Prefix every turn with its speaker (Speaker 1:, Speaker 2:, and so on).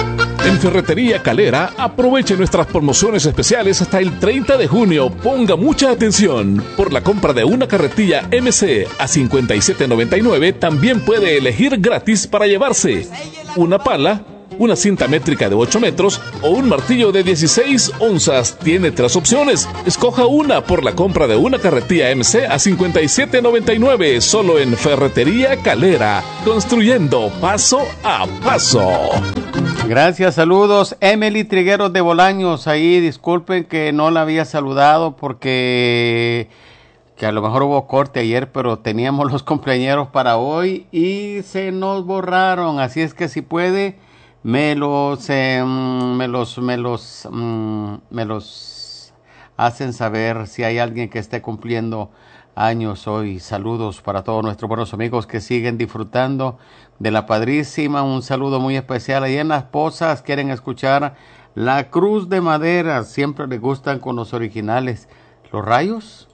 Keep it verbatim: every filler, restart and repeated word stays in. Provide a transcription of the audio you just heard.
Speaker 1: En Ferretería Calera, aproveche nuestras promociones especiales hasta el treinta de junio. Ponga mucha atención. Por la compra de una carretilla M C a cincuenta y siete noventa y nueve, también puede elegir gratis para llevarse una pala, una cinta métrica de ocho metros o un martillo de dieciséis onzas. Tiene tres opciones. Escoja una por la compra de una carretilla M C a cincuenta y siete noventa y nueve, solo en Ferretería Calera, construyendo paso a paso.
Speaker 2: Gracias, saludos. Emily Trigueros de Bolaños, ahí disculpen que no la había saludado porque que a lo mejor hubo corte ayer, pero teníamos los cumpleañeros para hoy y se nos borraron, así es que si puede me los eh, me los me los mm, me los hacen saber si hay alguien que esté cumpliendo años hoy. Saludos para todos nuestros buenos amigos que siguen disfrutando de la padrísima. Un saludo muy especial ahí en Las Pozas. Quieren escuchar La Cruz de Madera, siempre les gustan con los originales. Los Rayos